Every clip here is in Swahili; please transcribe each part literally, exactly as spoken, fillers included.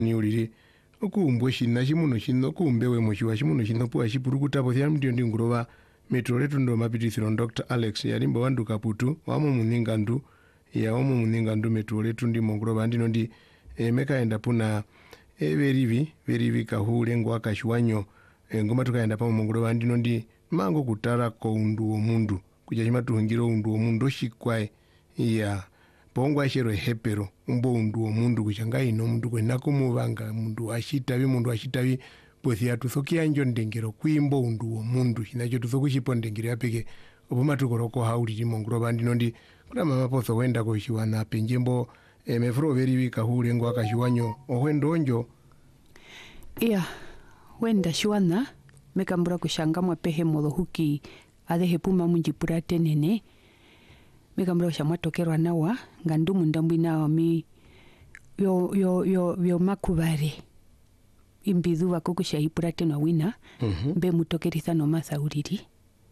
ni ulili okuumbwa shina shimuno shino okuumbewe mushiwa shimuno shino puwa shipurukutapo sya mtio ndi ngurova metro letu ndo mapitithilo Doctor Alex yalimba wandu kaputu wamo muningandu ya wamo muningandu metro letu ndi mongurova ndino ndi e, mekaenda puna e, verivi verivi kahule ngwa kashiwanyo e, ngoma tukaenda pa mongurova ndino ndi mango kutara ko undu omundu kuja chima tuhungiro undu omundu shikwae ya pongwa shero hepero umbo undu omundu kuchanga ino mundu kwenako muvanga mundu ashitavi mundu ashitavi pothi atuthokia njo ndengero kuimbo undu omundu chinacho tuthokushipo ndengero yapeke opo matukoroko hauliri mongurova ndino ndi kuna mama potho wenda koshiwana penjembo e, mefuro verivi kahule ngwa kashiwanyo ohwendo onjo iya wenda shiwana mekambura kushanga mwapehe modo huki adehe puma munjipura tenene mekambura kushamwa tokerwa nawa ngandumu ndambu nawa mi yo yo yo yo makubare imbidu wako kushahipura tenwa wina mm-hmm. Mbe mutokerisa no masauriri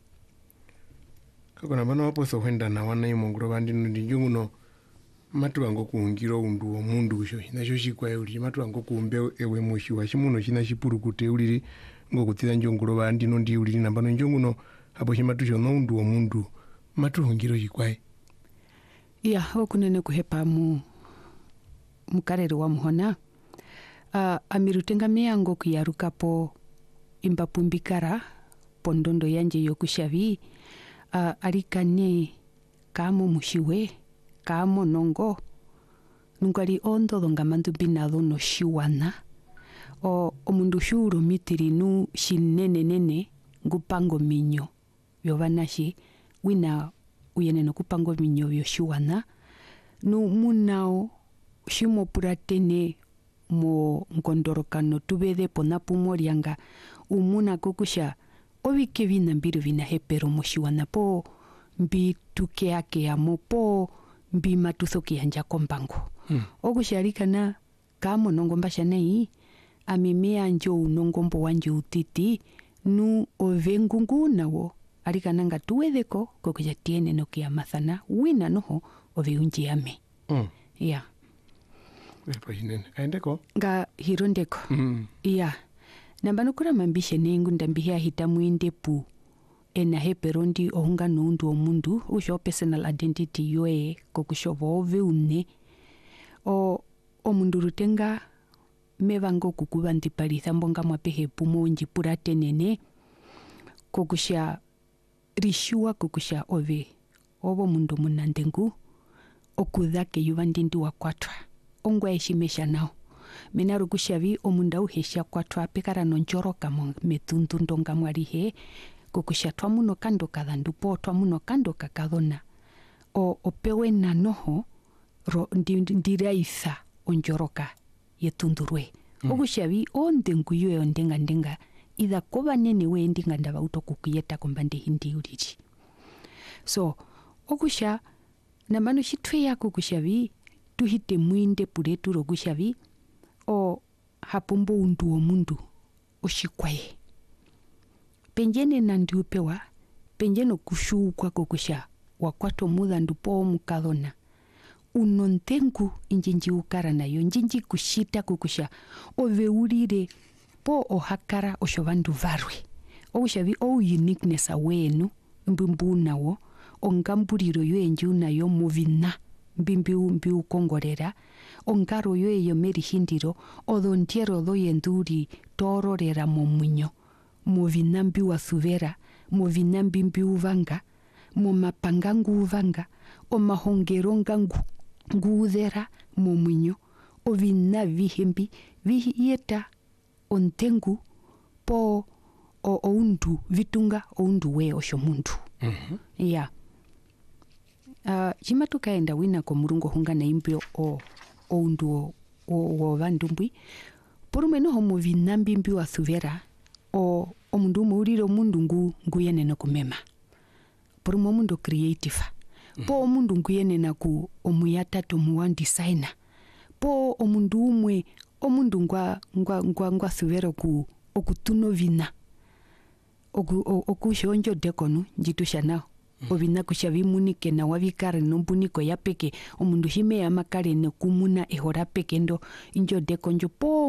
kakona bana waposo wenda na wana imongurova ndino ndinjunguno matu wango kuungiro undu omundu kusho nasho shikwae uli matu wango kuumbe ewe mushiwa shimuno shina shipurukute uliri ngokutira njongurova ndino ndi uliri nambano njunguno hapo shimatu no undu omundu matu hungiro shikwae iya okunene kuhepa mu mukarere wa muhona uh, amirutenga meyango kuyarukapo imbapumbikara pondondo yanje yokushavi uh, arikane kamo mushiwe kamo nongo nungari ondo donga mandu binado no shiwana o omundu shuru mitirinu shinene nene ngupango minyo yovanashi wina uyene no kupango minyo yoshiwana nu munao shimo puratene mo ngondorokano tubede ponapu morianga umuna kokusha obike vina mbiru vina hepero moshiwana po mbi tuke ake amo po mbi matuthoki yanja kombango hmm. Okusharikana kamo nongombasha nei amimea njo unongombo wanje utiti nu ovengungu nawo arikana nga tuwedeko kokuja tiene no kia mathana wina noho oviunji ame mm. Yeah. Epa hinene aendeko nga hirondeko mm. Yeah. Nambano kura mambishe nengu ndambihia hitamu indepu ena heperondi ohunga nundu omundu usho personal identity yoe kokushovo veune o omundu rutenga mevango kukuba ntipalitha mbonga mwapehe pumo njipura tenene kokusha rishua kokusha ove obo mundu munandengu okudhake yuvandindi wa kwatwa ongwa eshimesha nao menaru kushavi omunda uhesha kwatwa pekara nonjoroka metundu ndonga mwarihe kokusha twa muno kando kadhandu po twa muno kando kakadhona o opewe nanoho ro ndiraitha onjoroka yetundurwe mm. Okushavi ondengu yoe ondenga ndenga idha koba nene we ndinga ndaba utokukuyeta kombande hindi uliji so okusha nambano shitwe yako kushavi tuhite mwinde puretu ro kushavi o hapumbo undu omundu oshikwaye penjene nandiupewa penjeno kushukwa kokusha wakwato mudha ndupo mukadhona unontengu injinji ukara nayo njinji kushita kukusha oveurire po ohakara oshovandu varwe okushavi o uniqueness awenu mbimbu nawo ongamburiro yoenji unayo movina mbimbi umbi ukongorera ongaro yoeyo meri hindiro odontiero doyenduri tororera momunyo movina mbi wathuvera movina mbimbi uvanga momapanga nguvanga omahongero ngangu nguudhera momunyo ovina vihembi vihiyeta ontengu po o oundu vitunga oundu we osho mundu mm-hmm. Yeah. Uh, jima tukaenda wina ko murungo hunga na imbio o oundu o, o, o vandumbwi porume no homo vinambi mbi wa thuvera o omundu muuriro mundu ngu nguyene no kumema porumo mundu creative mm-hmm. Po omundu nguyene na ku omuyata to muwan designer po omundu umwe omundu ngwa ngwa ngwa ngwa thuvera ku okutuno vina oku okushonjo dekonu njitusha nao ovina kusha vimunike nawa vikare nombuniko ya peke omundu shimeya makare nekumuna ehora peke ndo injo deko njo po